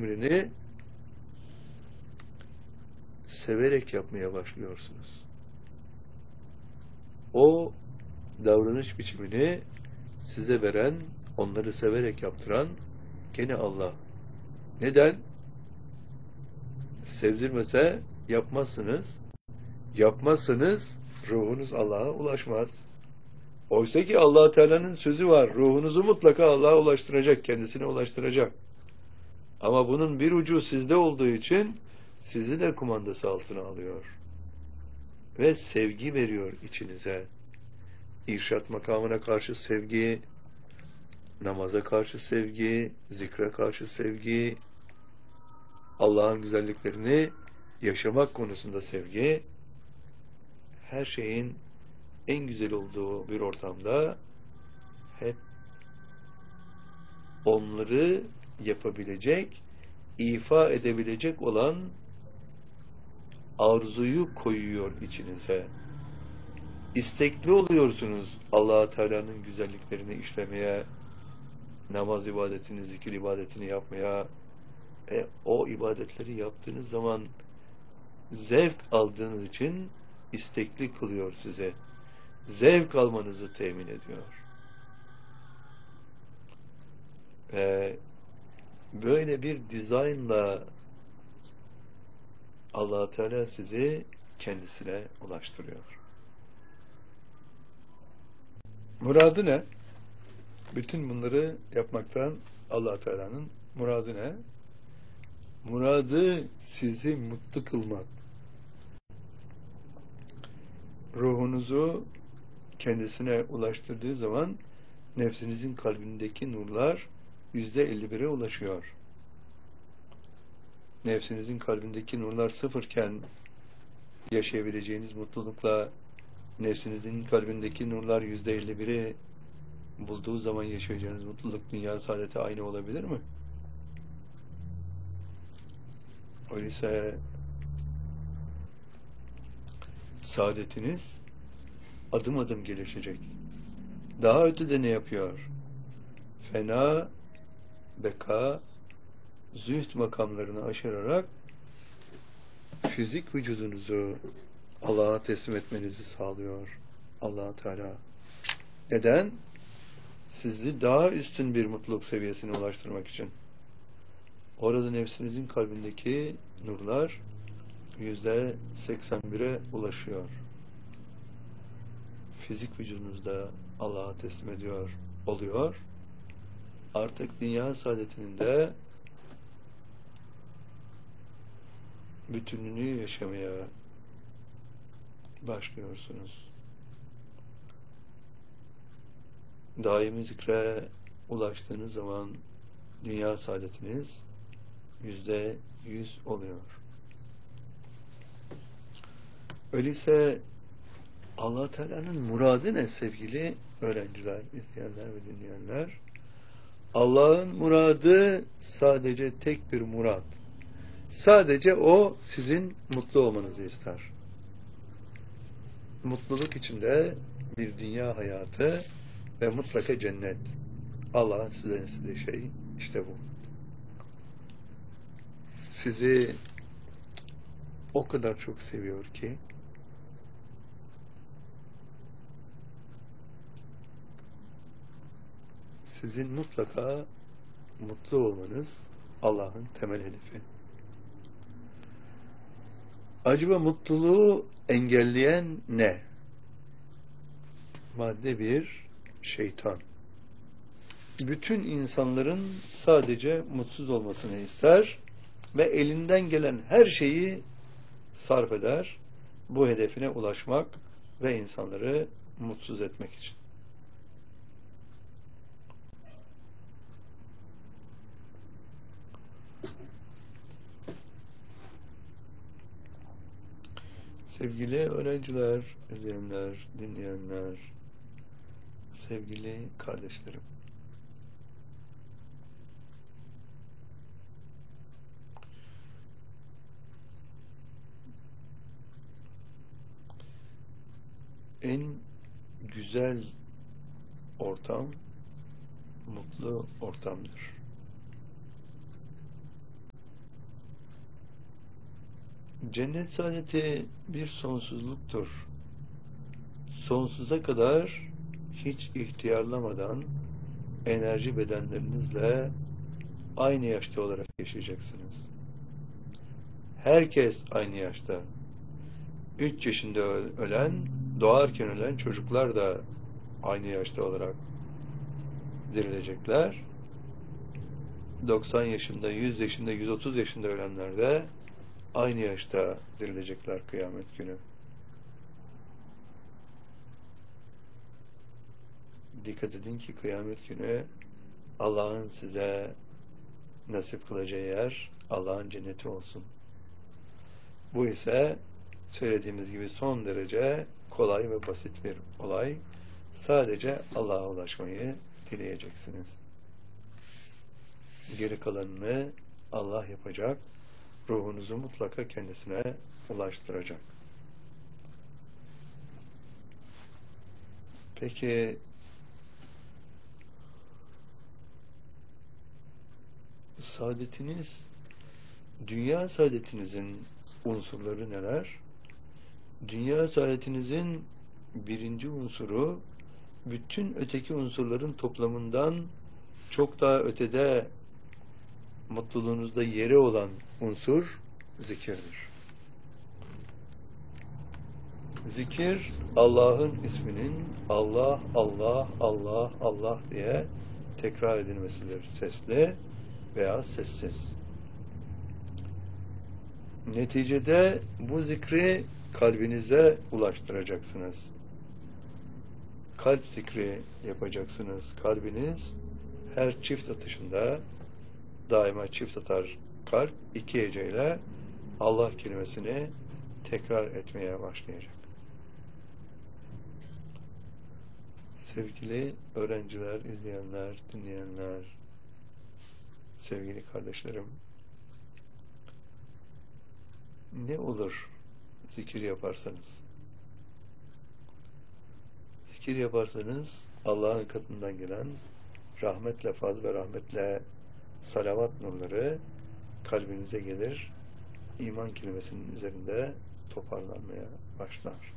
emrini severek yapmaya başlıyorsunuz. O davranış biçimini size veren, onları severek yaptıran gene Allah. Neden? Sevdirmese yapmazsınız. Yapmazsanız ruhunuz Allah'a ulaşmaz. Oysa ki Allah Teala'nın sözü var. Ruhunuzu mutlaka Allah'a ulaştıracak, kendisine ulaştıracak. Ama bunun bir ucu sizde olduğu için sizi de kumandası altına alıyor. Ve sevgi veriyor içinize. İrşad makamına karşı sevgi, namaza karşı sevgi, zikre karşı sevgi, Allah'ın güzelliklerini yaşamak konusunda sevgi, her şeyin en güzel olduğu bir ortamda hep onları yapabilecek, ifa edebilecek olan arzuyu koyuyor içinize. İstekli oluyorsunuz Allah Teala'nın güzelliklerini işlemeye, namaz ibadetini, zikir ibadetini yapmaya. O ibadetleri yaptığınız zaman zevk aldığınız için istekli kılıyor size. Zevk almanızı temin ediyor. Böyle bir dizaynla Allah Teala sizi kendisine ulaştırıyor. Muradı ne? Bütün bunları yapmaktan Allah Teala'nın muradı ne? Muradı sizi mutlu kılmak. Ruhunuzu kendisine ulaştırdığı zaman nefsinizin kalbindeki nurlar %51'e ulaşıyor. Nefsinizin kalbindeki nurlar sıfırken yaşayabileceğiniz mutlulukla nefsinizin kalbindeki nurlar %51'i bulduğu zaman yaşayacağınız mutluluk, dünya saadeti aynı olabilir mi? Öyleyse saadetiniz adım adım gelişecek. Daha ötede ne yapıyor? Fena, beka, zühd makamlarını aşırarak fizik vücudunuzu Allah'a teslim etmenizi sağlıyor Allah Teala. Neden? Sizi daha üstün bir mutluluk seviyesine ulaştırmak için. Orada nefsinizin kalbindeki nurlar %81'e ulaşıyor. Fizik vücudunuzda Allah'a teslim oluyor. Artık dünya saadetinin de bütünlüğünü yaşamaya başlıyorsunuz. Daimi zikre ulaştığınız zaman dünya saadetiniz %100 oluyor. Öyleyse Allah Teala'nın muradı ne sevgili öğrenciler, izleyenler ve dinleyenler? Allah'ın muradı sadece tek bir murad. Sadece o sizin mutlu olmanızı ister. Mutluluk içinde bir dünya hayatı ve mutlaka cennet. Allah'ın size istediği şey işte bu. Sizi o kadar çok seviyor ki sizin mutlaka mutlu olmanız Allah'ın temel hedefi. Acaba mutluluğu engelleyen ne? Madde 1, şeytan. Bütün insanların sadece mutsuz olmasını ister ve elinden gelen her şeyi sarf eder bu hedefine ulaşmak ve insanları mutsuz etmek için. Sevgili öğrenciler, izleyenler, dinleyenler, sevgili kardeşlerim. En güzel ortam mutlu ortamdır. Cennet saadeti bir sonsuzluktur. Sonsuza kadar hiç ihtiyarlamadan enerji bedenlerinizle aynı yaşta olarak yaşayacaksınız. Herkes aynı yaşta. 3 yaşında ölen, doğarken ölen çocuklar da aynı yaşta olarak dirilecekler. 90 yaşında, 100 yaşında, 130 yaşında ölenler de aynı yaşta dirilecekler kıyamet günü. Dikkat edin ki kıyamet günü Allah'ın size nasip kılacağı yer Allah'ın cenneti olsun. Bu ise söylediğimiz gibi son derece kolay ve basit bir olay. Sadece Allah'a ulaşmayı dileyeceksiniz. Geri kalanını Allah yapacak. Ruhunuzu mutlaka kendisine ulaştıracak. Peki saadetiniz, dünya saadetinizin unsurları neler? Dünya saadetinizin birinci unsuru bütün öteki unsurların toplamından çok daha ötede mutluluğunuzda yeri olan unsur zikirdir. Zikir, Allah'ın isminin Allah, Allah, Allah, Allah diye tekrar edilmesidir. Sesli veya sessiz. Neticede bu zikri kalbinize ulaştıracaksınız. Kalp zikri yapacaksınız. Kalbiniz her çift atışında daima çift atar kalp, 2 heceyle Allah kelimesini tekrar etmeye başlayacak. Sevgili öğrenciler, izleyenler, dinleyenler, sevgili kardeşlerim, ne olur zikir yaparsanız? Zikir yaparsanız Allah'ın katından gelen rahmetle, faz ve rahmetle salavat nurları kalbinize gelir, iman kelimesinin üzerinde toparlanmaya başlar.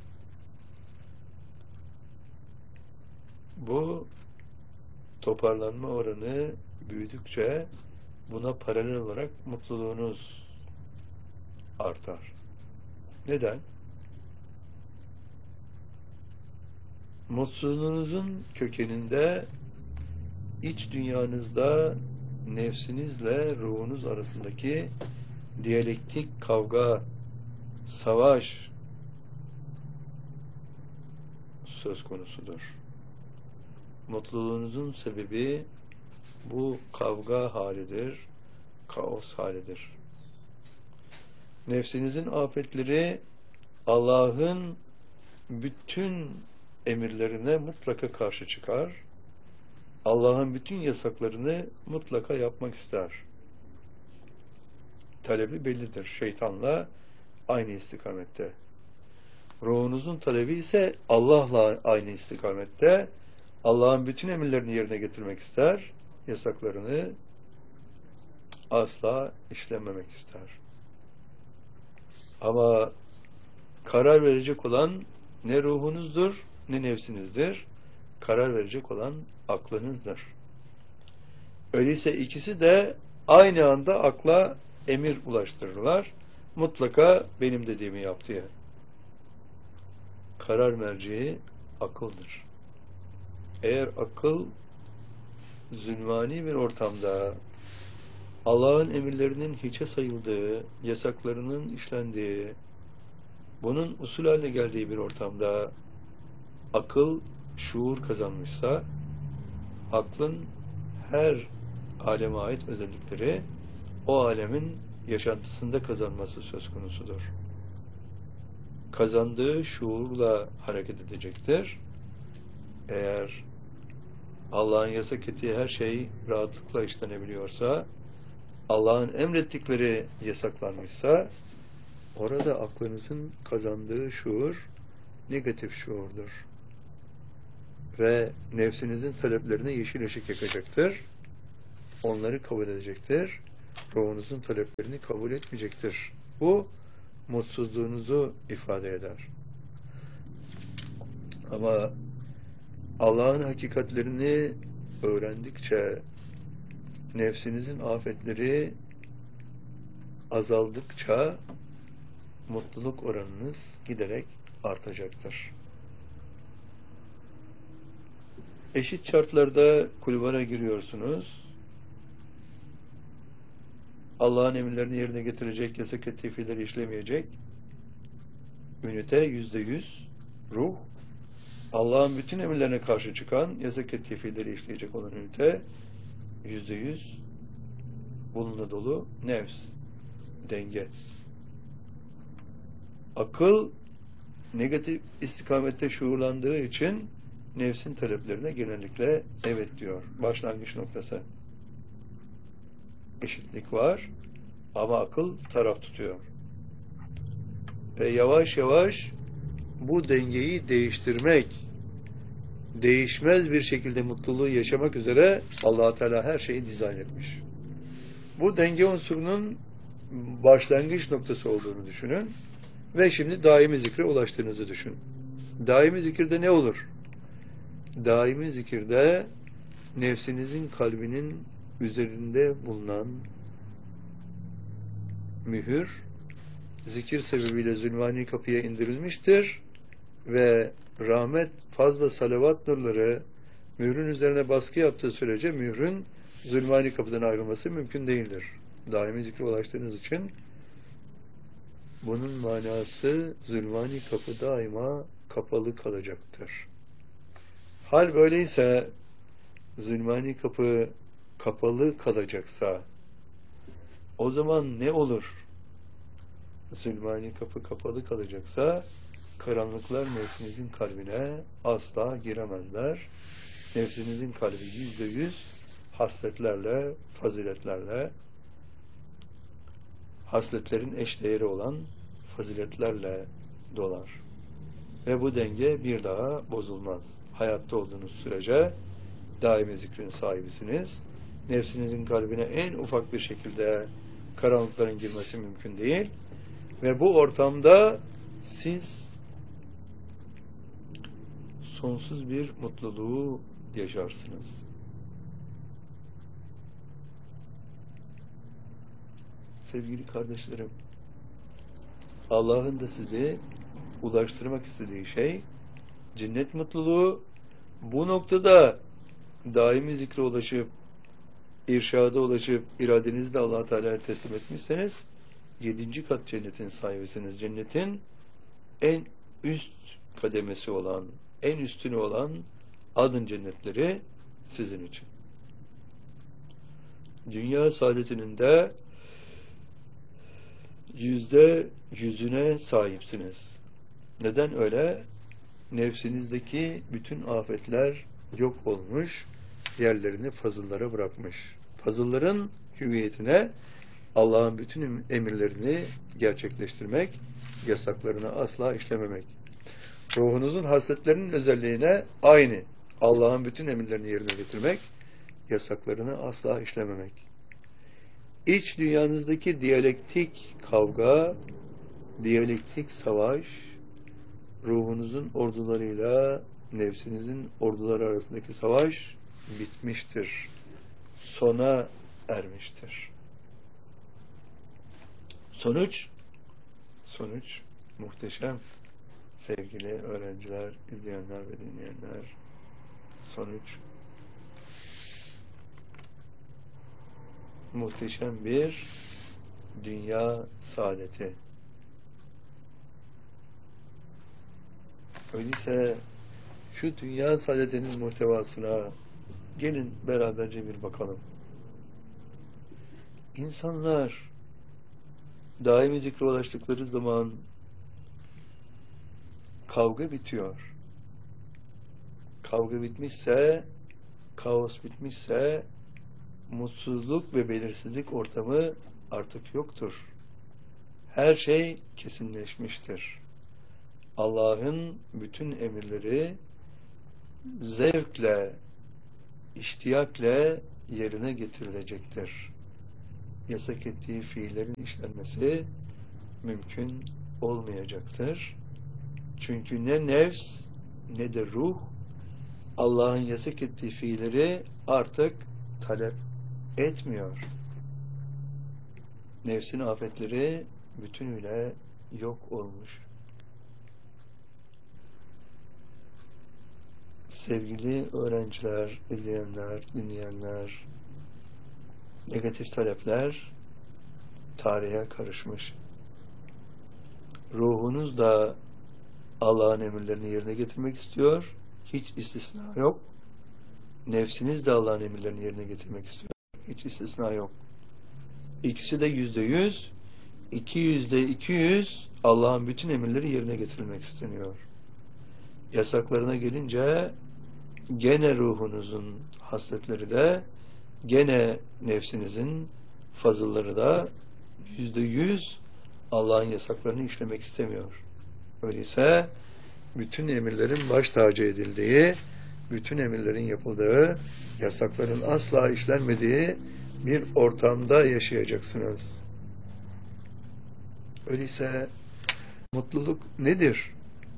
Bu toparlanma oranı büyüdükçe buna paralel olarak mutluluğunuz artar. Neden? Mutsuzluğunuzun kökeninde iç dünyanızda nefsinizle ruhunuz arasındaki diyalektik kavga, savaş söz konusudur. Mutluluğunuzun sebebi bu kavga halidir, kaos halidir. Nefsinizin afetleri Allah'ın bütün emirlerine mutlaka karşı çıkar. Allah'ın bütün yasaklarını mutlaka yapmak ister. Talebi bellidir. Şeytanla aynı istikamette. Ruhunuzun talebi ise Allah'la aynı istikamette. Allah'ın bütün emirlerini yerine getirmek ister. Yasaklarını asla işlememek ister. Ama karar verecek olan ne ruhunuzdur, ne nefsinizdir. Karar verecek olan aklınızdır. Öyleyse ikisi de aynı anda akla emir ulaştırırlar. Mutlaka benim dediğimi yap diye. Karar merceği akıldır. Eğer akıl zulmani bir ortamda Allah'ın emirlerinin hiçe sayıldığı, yasaklarının işlendiği, bunun usul haline geldiği bir ortamda akıl şuur kazanmışsa, aklın her aleme ait özellikleri o alemin yaşantısında kazanması söz konusudur. Kazandığı şuurla hareket edecektir. Eğer Allah'ın yasak ettiği her şey rahatlıkla işlenebiliyorsa, Allah'ın emrettikleri yasaklanmışsa, orada aklınızın kazandığı şuur negatif şuurdur. Ve nefsinizin taleplerine yeşil ışık yakacaktır. Onları kabul edecektir. Ruhunuzun taleplerini kabul etmeyecektir. Bu mutsuzluğunuzu ifade eder. Ama Allah'ın hakikatlerini öğrendikçe, nefsinizin afetleri azaldıkça mutluluk oranınız giderek artacaktır. Eşit şartlarda kulvara giriyorsunuz. Allah'ın emirlerini yerine getirecek, yasak teklifleri işlemeyecek. Ünite %100 ruh. Allah'ın bütün emirlerine karşı çıkan, yasak teklifleri işleyecek olan ünite %100 bununla dolu nefs, denge. Akıl negatif istikamette şuurlandığı için nefsin taleplerine genellikle evet diyor. Başlangıç noktası. Eşitlik var ama akıl taraf tutuyor. Ve yavaş yavaş bu dengeyi değiştirmek, değişmez bir şekilde mutluluğu yaşamak üzere Allah Teala her şeyi dizayn etmiş. Bu denge unsurunun başlangıç noktası olduğunu düşünün ve şimdi daimi zikre ulaştığınızı düşün. Daimi zikirde ne olur? Daimi zikirde nefsinizin kalbinin üzerinde bulunan mühür zikir sebebiyle zulmani kapıya indirilmiştir ve rahmet, faz ve salavat nurları mührün üzerine baskı yaptığı sürece mührün zulmani kapıdan ayrılması mümkün değildir. Daimi zikre ulaştığınız için bunun manası zulmani kapı daima kapalı kalacaktır. Hal böyleyse zulmani kapı kapalı kalacaksa o zaman ne olur? Zulmani kapı kapalı kalacaksa karanlıklar nefsinizin kalbine asla giremezler. Nefsinizin kalbi %100 hasletlerle, faziletlerle, hasletlerin eşdeğeri olan faziletlerle dolar. Ve bu denge bir daha bozulmaz. Hayatta olduğunuz sürece daimi zikrin sahibisiniz. Nefsinizin kalbine en ufak bir şekilde karanlıkların girmesi mümkün değil. Ve bu ortamda siz sonsuz bir mutluluğu yaşarsınız. Sevgili kardeşlerim, Allah'ın da sizi ulaştırmak istediği şey cennet mutluluğu. Bu noktada daimi zikre ulaşıp, irşada ulaşıp, iradenizle Allah Teala'ya teslim etmişseniz 7. kat cennetin sahibisiniz. Cennetin en üst kademesi olan, en üstünü olan adın cennetleri sizin için. Dünya saadetinin de %100'üne sahipsiniz. Neden öyle? Nefsinizdeki bütün afetler yok olmuş, yerlerini fazıllara bırakmış. Fazılların hüviyetine Allah'ın bütün emirlerini gerçekleştirmek, yasaklarını asla işlememek. Ruhunuzun hasletlerinin özelliğine aynı. Allah'ın bütün emirlerini yerine getirmek, yasaklarını asla işlememek. İç dünyanızdaki diyalektik kavga, diyalektik savaş, ruhunuzun ordularıyla nefsinizin orduları arasındaki savaş bitmiştir. Sona ermiştir. Sonuç muhteşem. Sevgili öğrenciler, izleyenler ve dinleyenler, sonuç muhteşem bir dünya saadeti. Öyleyse şu dünya saadetinin muhtevasına gelin beraberce bir bakalım. İnsanlar daimi zikre ulaştıkları zaman kavga bitiyor. Kavga bitmişse, kaos bitmişse, mutsuzluk ve belirsizlik ortamı artık yoktur. Her şey kesinleşmiştir. Allah'ın bütün emirleri zevkle, iştiyakle yerine getirilecektir. Yasak ettiği fiillerin işlenmesi mümkün olmayacaktır. Çünkü ne nefs ne de ruh Allah'ın yasak ettiği fiilleri artık talep etmiyor. Nefsin afetleri bütünüyle yok olmuş. Sevgili öğrenciler, izleyenler, dinleyenler, negatif talepler tarihe karışmış. Ruhunuz da Allah'ın emirlerini yerine getirmek istiyor. Hiç istisna yok. Nefsiniz de Allah'ın emirlerini yerine getirmek istiyor. Hiç istisna yok. İkisi de %100, 200'de 200 Allah'ın bütün emirleri yerine getirilmek isteniyor. Yasaklarına gelince gene ruhunuzun hasletleri de gene nefsinizin fazılları da %100 Allah'ın yasaklarını işlemek istemiyor. Öyleyse bütün emirlerin baş tacı edildiği, bütün emirlerin yapıldığı, yasakların asla işlenmediği bir ortamda yaşayacaksınız. Öyleyse mutluluk nedir?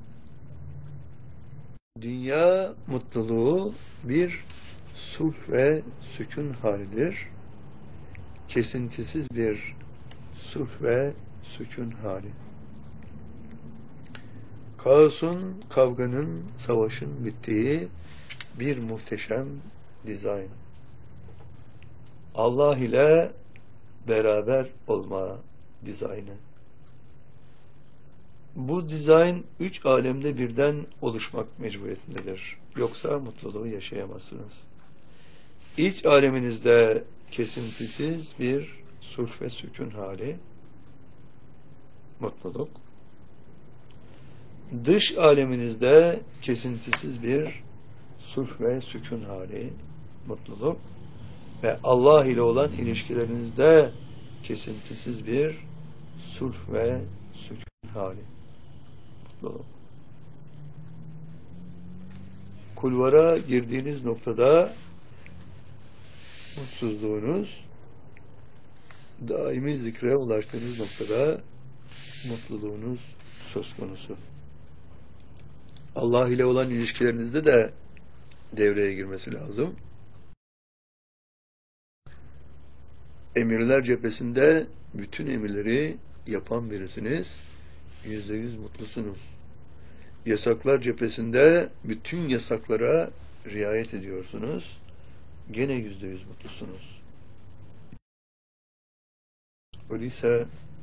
Dünya mutluluğu bir sulh ve sükun halidir. Kesintisiz bir sulh ve sükun hali. Kaosun, kavganın, savaşın bittiği bir muhteşem dizayn. Allah ile beraber olma dizaynı. Bu dizayn 3 alemde birden oluşmak mecburiyetindedir. Yoksa mutluluğu yaşayamazsınız. İç aleminizde kesintisiz bir sulh ve sükun hali, mutluluk. Dış aleminizde kesintisiz bir sulh ve sükun hali, mutluluk. Ve Allah ile olan ilişkilerinizde kesintisiz bir sulh ve sükun hali, mutluluk. Kulvara girdiğiniz noktada mutsuzluğunuz, daimi zikre ulaştığınız noktada mutluluğunuz söz konusu. Allah ile olan ilişkilerinizde de devreye girmesi lazım. Emirler cephesinde bütün emirleri yapan birisiniz, %100 mutlusunuz. Yasaklar cephesinde bütün yasaklara riayet ediyorsunuz, gene %100 mutlusunuz. Öyleyse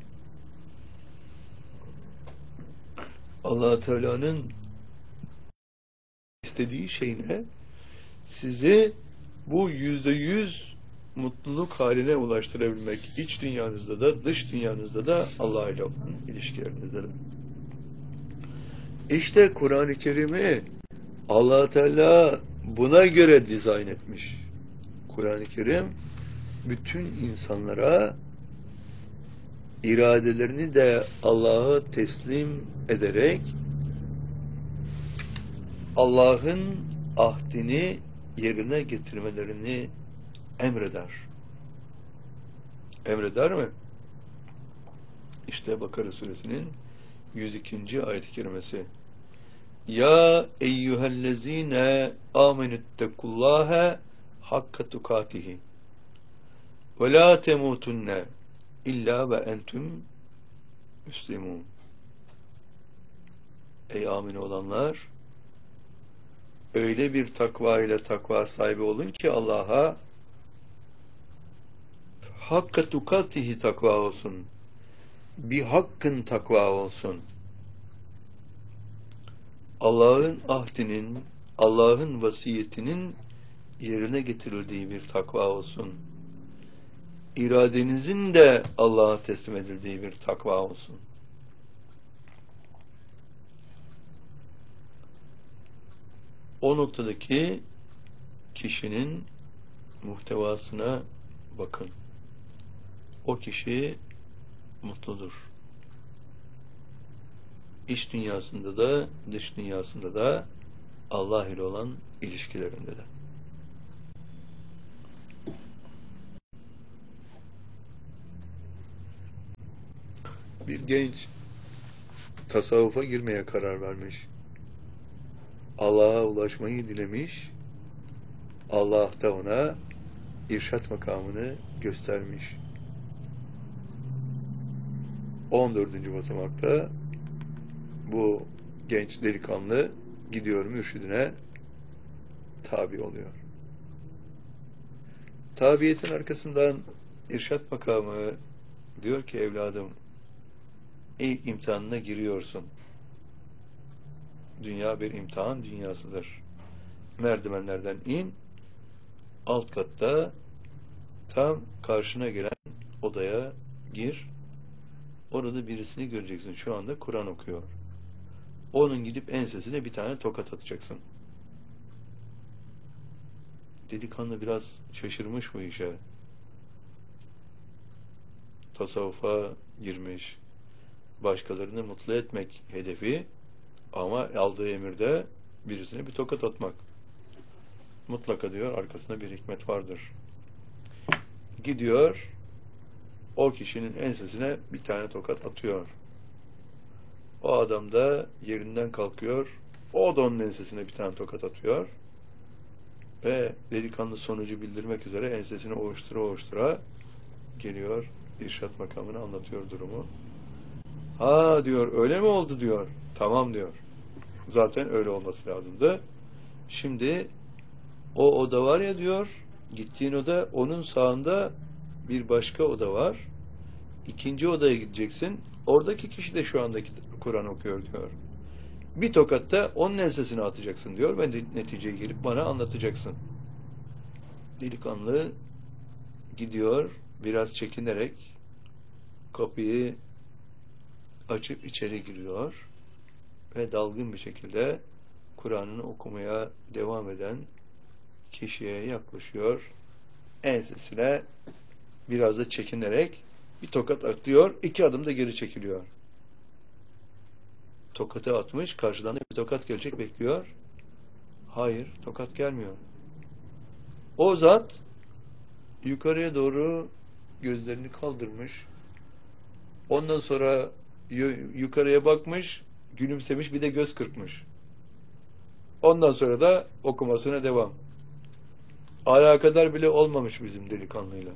Allah Teala'nın istediği şey ne? Sizi bu %100 mutluluk haline ulaştırabilmek, iç dünyanızda da dış dünyanızda da Allah ile olan ilişkilerinizde de. İşte Kur'an-ı Kerim'i Allah Teala buna göre dizayn etmiş. Kur'an-ı Kerim bütün insanlara iradelerini de Allah'a teslim ederek Allah'ın ahdini yerine getirmelerini emreder. Emreder mi? İşte Bakara suresinin 102. ayet-i kerimesi. Ya eyyühellezine amenüttekullâhe hakka tukatihi ve la temutunne illa ve entüm müslimun. Ey amin olanlar, öyle bir takva ile takva sahibi olun ki Allah'a hakka tukatihi takva olsun. Bir hakkın takva olsun. Allah'ın ahdinin, Allah'ın vasiyetinin yerine getirildiği bir takva olsun. İradenizin de Allah'a teslim edildiği bir takva olsun. O noktadaki kişinin muhtevasına bakın. O kişi mutludur. İç dünyasında da, dış dünyasında da, Allah ile olan ilişkilerinde de. Bir genç tasavvufa girmeye karar vermiş. Allah'a ulaşmayı dilemiş. Allah da ona irşat makamını göstermiş. 14. basamakta bu genç delikanlı gidiyor mürşidine tabi oluyor. Tabiyetin arkasından irşat makamı diyor ki evladım, ilk imtihanına giriyorsun. Dünya bir imtihan dünyasıdır. Merdivenlerden in, alt katta tam karşına gelen odaya gir. Orada birisini göreceksin. Şu anda Kur'an okuyor. Onun gidip ensesine bir tane tokat atacaksın. Delikanlı biraz şaşırmış bu işe. Tasavvufa girmiş. Başkalarını mutlu etmek hedefi, ama aldığı emirde birisine bir tokat atmak. Mutlaka diyor arkasında bir hikmet vardır. Gidiyor, o kişinin ensesine bir tane tokat atıyor. O adam da yerinden kalkıyor, o da onun ensesine bir tane tokat atıyor ve delikanlı sonucu bildirmek üzere ensesini ovuştura ovuştura geliyor, irşat makamını anlatıyor durumu. Ha diyor, öyle mi oldu diyor. Tamam diyor. Zaten öyle olması lazımdı. Şimdi o oda var ya diyor, gittiğin oda, onun sağında bir başka oda var. İkinci odaya gideceksin. Oradaki kişi de şu andaki Kur'an okuyor diyor. Bir tokatta onun ensesine atacaksın diyor ve neticeye gelip bana anlatacaksın. Delikanlı gidiyor, biraz çekinerek kapıyı açıp içeri giriyor ve dalgın bir şekilde Kur'an'ını okumaya devam eden kişiye yaklaşıyor. Ensesine biraz da çekinerek bir tokat atıyor. 2 adım da geri çekiliyor. Tokatı atmış. Karşıdan da bir tokat gelecek, bekliyor. Hayır, tokat gelmiyor. O zat yukarıya doğru gözlerini kaldırmış. Ondan sonra yukarıya bakmış, gülümsemiş, bir de göz kırpmış. Ondan sonra da okumasına devam. Alakadar bile olmamış bizim delikanlıyla.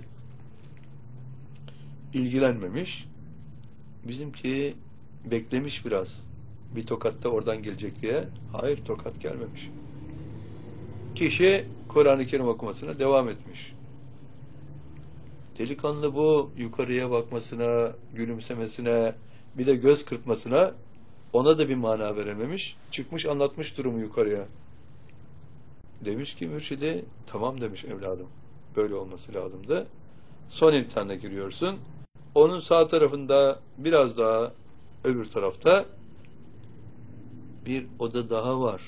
İlgilenmemiş. Bizimki beklemiş biraz. Bir tokat da oradan gelecek diye. Hayır, tokat gelmemiş. Kişi Kur'an-ı Kerim okumasına devam etmiş. Delikanlı bu yukarıya bakmasına, gülümsemesine, bir de göz kırpmasına ona da bir mana verememiş. Çıkmış anlatmış durumu yukarıya. Demiş ki mürşidi, tamam demiş evladım. Böyle olması lazımdı. Son imtihana giriyorsun. Onun sağ tarafında biraz daha öbür tarafta bir oda daha var.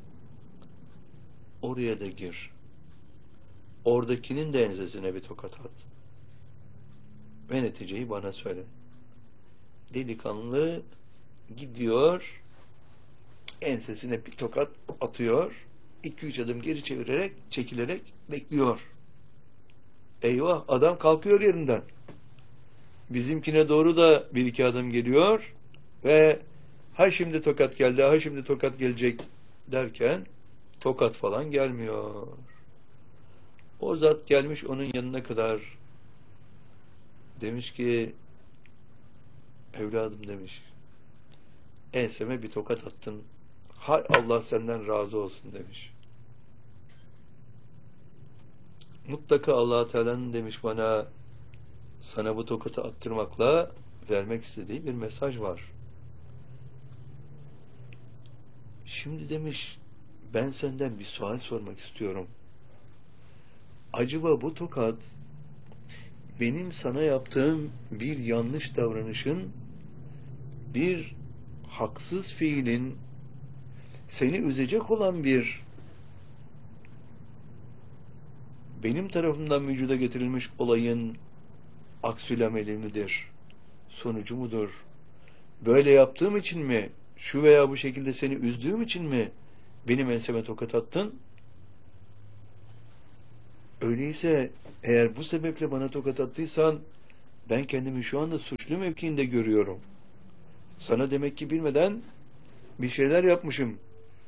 Oraya da gir. Oradakinin de ensesine bir tokat at. Ve neticeyi bana söyle. Delikanlı gidiyor, ensesine bir tokat atıyor, 2-3 adım geri çevirerek, çekilerek bekliyor. Eyvah, adam kalkıyor yerinden. Bizimkine doğru da 1-2 adım geliyor ve ha şimdi tokat geldi, ha şimdi tokat gelecek derken tokat falan gelmiyor. O zat gelmiş onun yanına kadar, demiş ki evladım demiş, enseme bir tokat attın, hay Allah senden razı olsun demiş. Mutlaka Allah Teala'nın demiş bana, sana bu tokatı attırmakla vermek istediği bir mesaj var. Şimdi demiş, ben senden bir sual sormak istiyorum. Acaba bu tokat benim sana yaptığım bir yanlış davranışın, bir haksız fiilin, seni üzecek olan bir benim tarafımdan vücuda getirilmiş olayın aksülameli midir? Sonucu mudur? Böyle yaptığım için mi? Şu veya bu şekilde seni üzdüğüm için mi benim enseme tokat attın? Öyleyse eğer bu sebeple bana tokat attıysan Ben kendimi şu anda suçlu mevkiinde görüyorum. Sana demek ki bilmeden bir şeyler yapmışım.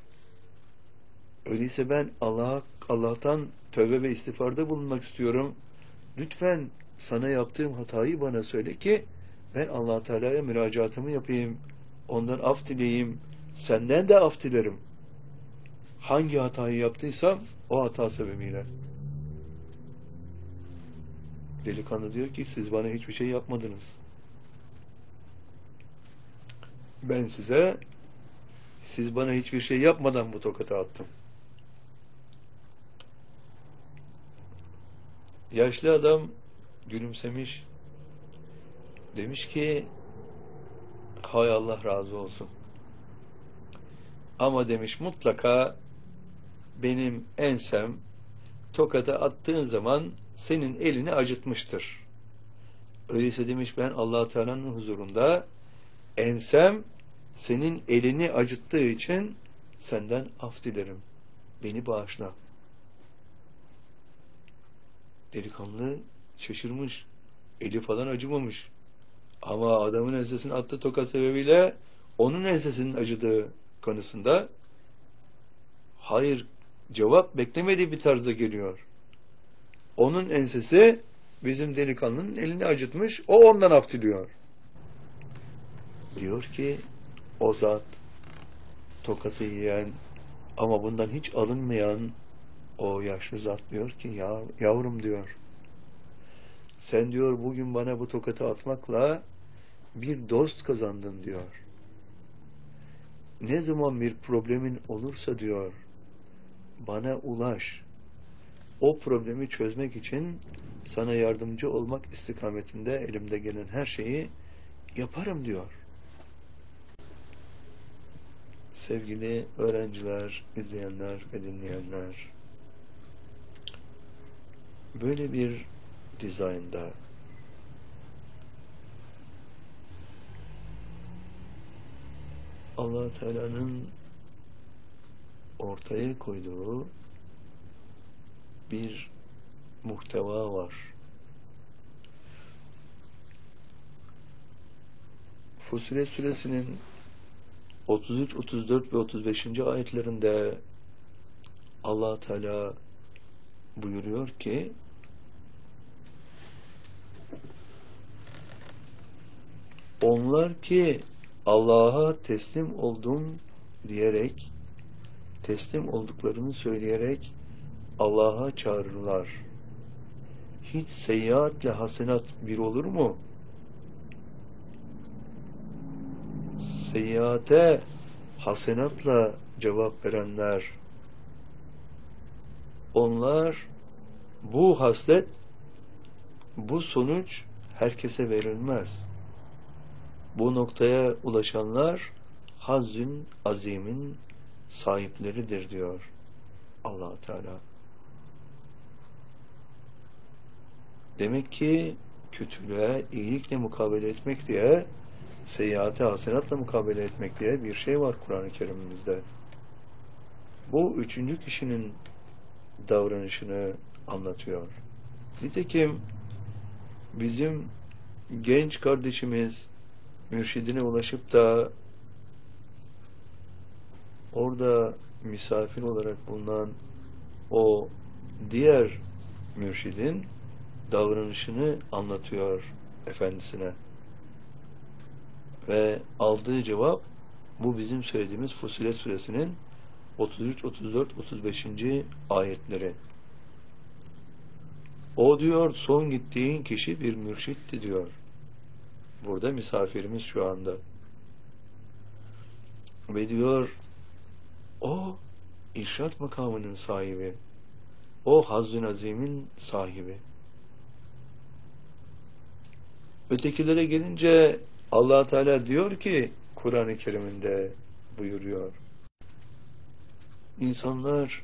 Öyleyse ben Allah'tan tövbe ve istiğfarda bulunmak istiyorum. Lütfen sana yaptığım hatayı bana söyle ki ben Allah Teala'ya müracaatımı yapayım. Ondan af dileyeyim. Senden de af dilerim. Hangi hatayı yaptıysam o hata sebebiyle. Delikanlı diyor ki siz bana hiçbir şey yapmadınız. Ben siz bana hiçbir şey yapmadan bu tokatı attım. Yaşlı adam gülümsemiş. Demiş ki hay Allah razı olsun. Ama demiş mutlaka benim ensem tokatı attığın zaman senin elini acıtmıştır. Öyleyse demiş ben Allah Teala'nın huzurunda ensem senin elini acıttığı için senden af dilerim. Beni bağışla. Delikanlı şaşırmış. Eli falan acımamış. Ama adamın ensesine attığı tokat sebebiyle onun ensesinin acıdığı konusunda hayır cevap beklemediği bir tarzda geliyor. Onun ensesi bizim delikanlının elini acıtmış. O ondan af diliyor. Diyor ki o zat tokatı yiyen ama bundan hiç alınmayan o yaşlı zat diyor ki ya yavrum diyor sen diyor bugün bana bu tokatı atmakla bir dost kazandın diyor. Ne zaman bir problemin olursa diyor bana ulaş. O problemi çözmek için sana yardımcı olmak istikametinde elimde gelen her şeyi yaparım diyor. Sevgili öğrenciler, izleyenler ve dinleyenler, böyle bir dizaynda Allah Teala'nın ortaya koyduğu bir muhteva var. Fussilet suresinin 33, 34 ve 35. ayetlerinde Allah Teala buyuruyor ki onlar ki Allah'a teslim oldum diyerek teslim olduklarını söyleyerek Allah'a çağırırlar. Hiç seyyiatle hasenat bir olur mu? Seyyiate hasenatla cevap verenler onlar bu haslet bu sonuç herkese verilmez. Bu noktaya ulaşanlar hazzün azimin sahipleridir diyor Allah Teala. Demek ki kötülüğe iyilikle mukabele etmek diye seyyiate hasenatla mukabele etmek diye bir şey var Kur'an-ı Kerim'imizde. Bu üçüncü kişinin davranışını anlatıyor. Nitekim bizim genç kardeşimiz mürşidine ulaşıp da orada misafir olarak bulunan o diğer mürşidin davranışını anlatıyor efendisine. Ve aldığı cevap bu bizim söylediğimiz Fussilet suresinin 33, 34, 35. ayetleri. O diyor son gittiğin kişi bir mürşitti diyor. Burada misafirimiz şu anda. Ve diyor o irşat makamının sahibi. O Hazzün Azim'in sahibi. Ötekilere gelince Allah Teala diyor ki Kur'an-ı Kerim'inde buyuruyor. İnsanlar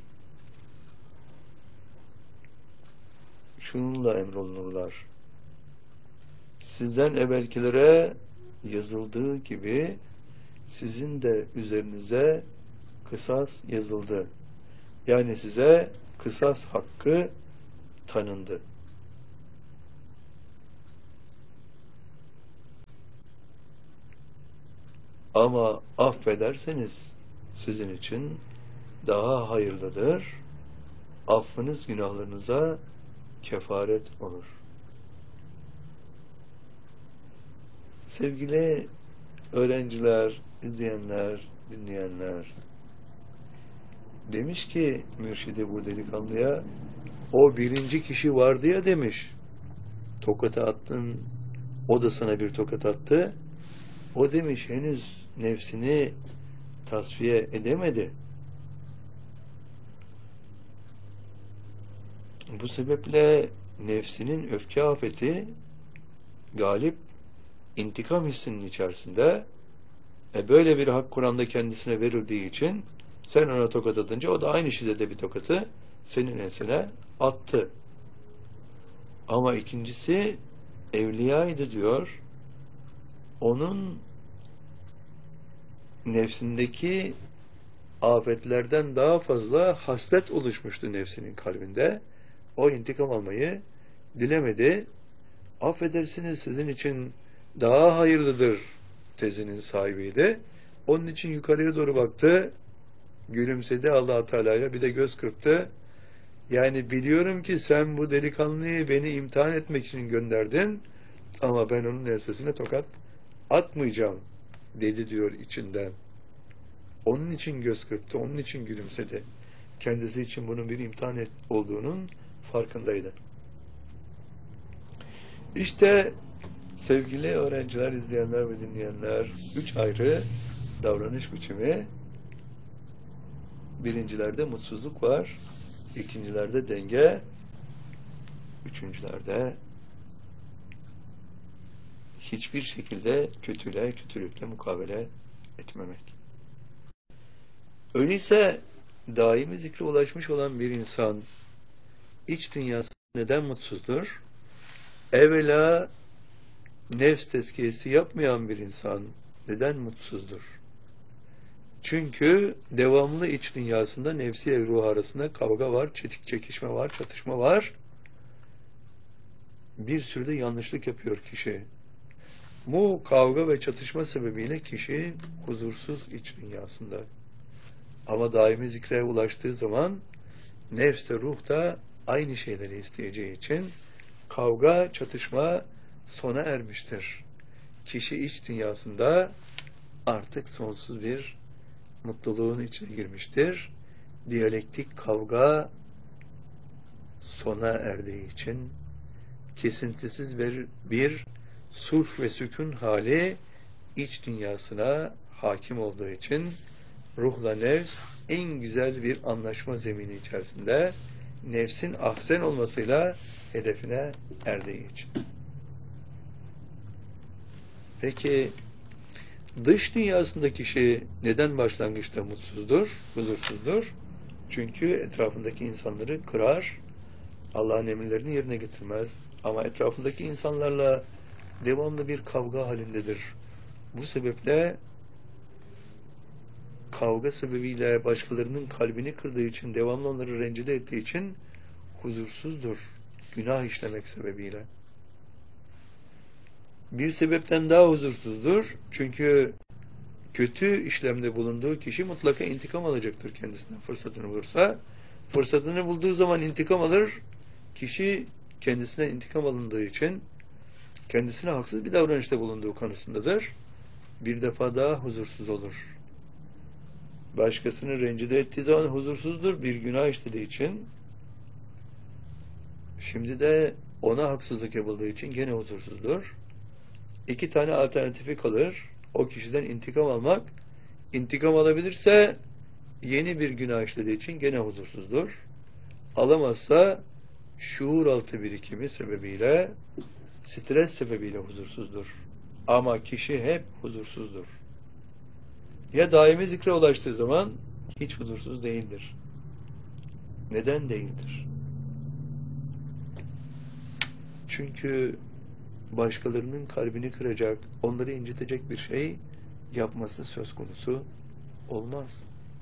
şununla emrolunurlar. Sizden evvelkilere yazıldığı gibi sizin de üzerinize kısas yazıldı. Yani size kısas hakkı tanındı. Ama affederseniz sizin için daha hayırlıdır. Affınız günahlarınıza kefaret olur. Sevgili öğrenciler, izleyenler, dinleyenler, demiş ki mürşidi bu delikanlıya, o birinci kişi vardı ya demiş, tokatı attın, o da sana bir tokat attı, o demiş henüz nefsini tasfiye edemedi. Bu sebeple nefsinin öfke afeti galip, intikam hissinin içerisinde, böyle bir hak Kur'an'da kendisine verildiği için sen ona tokat atınca o da aynı şiddette bir tokatı senin ensene attı. Ama ikincisi evliyaydı diyor. Onun nefsindeki afetlerden daha fazla haslet oluşmuştu nefsinin kalbinde. O intikam almayı dilemedi. Affedersiniz sizin için daha hayırlıdır tezinin sahibiydi. Onun için yukarıya doğru baktı, gülümsedi Allah Teala'ya, bir de göz kırptı. Yani biliyorum ki sen bu delikanlıyı beni imtihan etmek için gönderdin ama ben onun ensesine tokat atmayacağım dedi diyor içinden. Onun için göz kırptı, onun için gülümsedi. Kendisi için bunun bir imtihan olduğunun farkındaydı. İşte sevgili öğrenciler, izleyenler ve dinleyenler, 3 ayrı davranış biçimi. Birincilerde mutsuzluk var, ikincilerde denge, üçüncülerde hiçbir şekilde kötülükle mukabele etmemek. Öyleyse daimi zikre ulaşmış olan bir insan iç dünyası neden mutsuzdur? Evvela nefs tezkiyesi yapmayan bir insan neden mutsuzdur? Çünkü devamlı iç dünyasında nefsiyle ruh arasında kavga var, çekişme var, çatışma var. Bir sürü de yanlışlık yapıyor kişi. Bu kavga ve çatışma sebebiyle kişi huzursuz iç dünyasında. Ama daimi zikre ulaştığı zaman nefs de ruh da aynı şeyleri isteyeceği için kavga, çatışma sona ermiştir. Kişi iç dünyasında artık sonsuz bir mutluluğun içine girmiştir. Diyalektik kavga sona erdiği için kesintisiz bir sulh ve sükun hali iç dünyasına hakim olduğu için ruhla nefs en güzel bir anlaşma zemini içerisinde nefsin ahsen olmasıyla hedefine erdiği için. Peki dış dünyasında kişi neden başlangıçta mutsuzdur, huzursuzdur? Çünkü etrafındaki insanları kırar, Allah'ın emirlerini yerine getirmez. Ama etrafındaki insanlarla devamlı bir kavga halindedir. Bu sebeple kavga sebebiyle başkalarının kalbini kırdığı için, devamlı onları rencide ettiği için huzursuzdur. Günah işlemek sebebiyle. Bir sebepten daha huzursuzdur. Çünkü kötü işlemde bulunduğu kişi mutlaka intikam alacaktır kendisinden fırsatını bulursa. Fırsatını bulduğu zaman intikam alır. Kişi kendisinden intikam alındığı için kendisine haksız bir davranışta bulunduğu kanısındadır. Bir defa daha huzursuz olur. Başkasını rencide ettiği zaman huzursuzdur. Bir günah işlediği için. Şimdi de ona haksızlık yapıldığı için gene huzursuzdur. 2 tane alternatifi kalır. O kişiden intikam almak. İntikam alabilirse yeni bir günah işlediği için gene huzursuzdur. Alamazsa şuur altı birikimi sebebiyle, stres sebebiyle huzursuzdur. Ama kişi hep huzursuzdur. Ya daimi zikre ulaştığı zaman hiç huzursuz değildir. Neden değildir? Çünkü başkalarının kalbini kıracak, onları incitecek bir şey yapması söz konusu olmaz.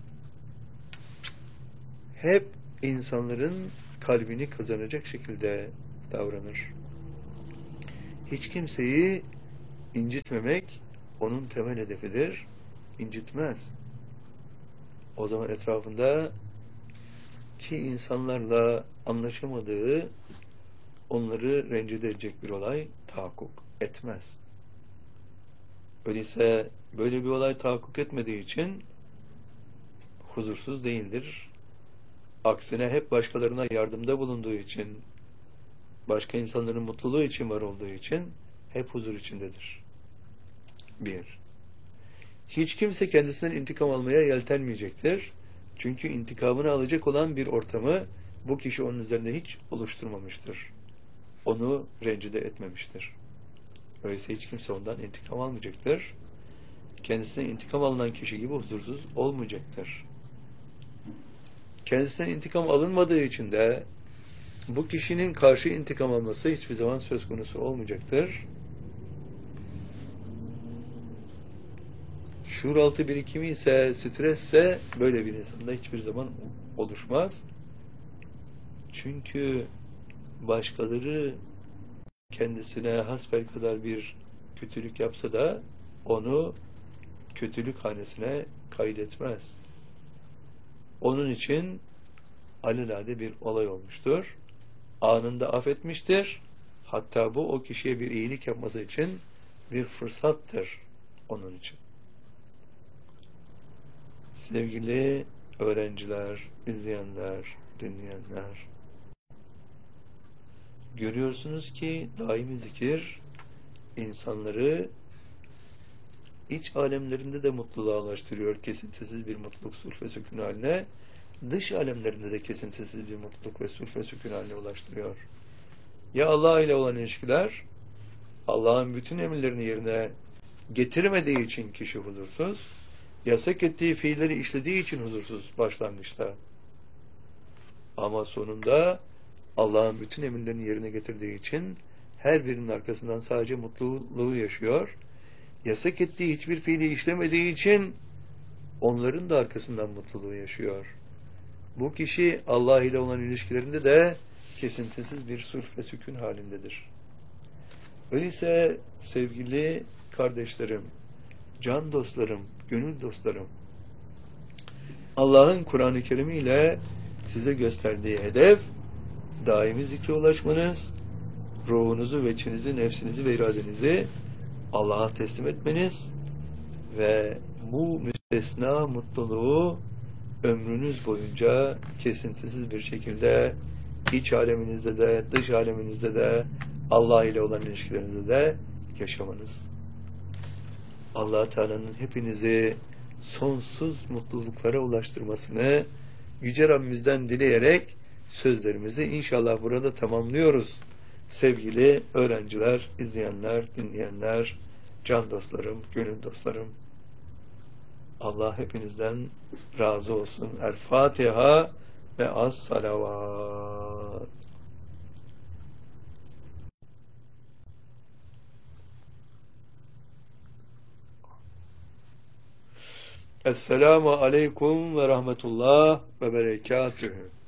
Hep insanların kalbini kazanacak şekilde davranır. Hiç kimseyi incitmemek onun temel hedefidir. incitmez. O zaman etrafında ki insanlarla anlaşamadığı, onları rencide edecek bir olay tahakkuk etmez. Öyleyse böyle bir olay tahakkuk etmediği için huzursuz değildir. Aksine hep başkalarına yardımda bulunduğu için, başka insanların mutluluğu için var olduğu için hep huzur içindedir. 1. Hiç kimse kendisinden intikam almaya yeltenmeyecektir. Çünkü intikamını alacak olan bir ortamı bu kişi onun üzerinde hiç oluşturmamıştır. Onu rencide etmemiştir. Öyleyse hiç kimse ondan intikam almayacaktır. Kendisinden intikam alınan kişi gibi huzursuz olmayacaktır. Kendisinden intikam alınmadığı için de bu kişinin karşı intikam alması hiçbir zaman söz konusu olmayacaktır. Şuuraltı birikimi ise, stresse böyle bir insanda hiçbir zaman oluşmaz. Çünkü başkaları kendisine hasbelkader bir kötülük yapsa da onu kötülük hanesine kaydetmez. Onun için alelade bir olay olmuştur. Anında affetmiştir. Hatta bu o kişiye bir iyilik yapması için bir fırsattır onun için. Sevgili öğrenciler, izleyenler, dinleyenler, görüyorsunuz ki daimi zikir insanları iç alemlerinde de mutluluğa ulaştırıyor. Kesintisiz bir mutluluk, sulh ve sükun haline. Dış alemlerinde de kesintisiz bir mutluluk ve sulh ve sükun haline ulaştırıyor. Ya Allah ile olan ilişkiler, Allah'ın bütün emirlerini yerine getirmediği için kişi huzursuz, yasak ettiği fiilleri işlediği için huzursuz başlangıçta. Ama sonunda Allah'ın bütün emirlerini yerine getirdiği için her birinin arkasından sadece mutluluğu yaşıyor. Yasak ettiği hiçbir fiili işlemediği için onların da arkasından mutluluğu yaşıyor. Bu kişi Allah ile olan ilişkilerinde de kesintisiz bir sulh ve sükun halindedir. Öyleyse sevgili kardeşlerim, can dostlarım, gönül dostlarım, Allah'ın Kur'an-ı Kerim ile size gösterdiği hedef, daimi zikre ulaşmanız, ruhunuzu, veçinizi, nefsinizi ve iradenizi Allah'a teslim etmeniz ve bu müstesna mutluluğu ömrünüz boyunca kesintisiz bir şekilde iç aleminizde de, dış aleminizde de, Allah ile olan ilişkilerinizde de yaşamanız. Allah Teala'nın hepinizi sonsuz mutluluklara ulaştırmasını Yüce Rabbimizden dileyerek sözlerimizi inşallah burada tamamlıyoruz. Sevgili öğrenciler, izleyenler, dinleyenler, can dostlarım, gönül dostlarım, Allah hepinizden razı olsun. El Fatiha ve az salavat. Esselamu aleyküm ve rahmetullah ve berekatühü.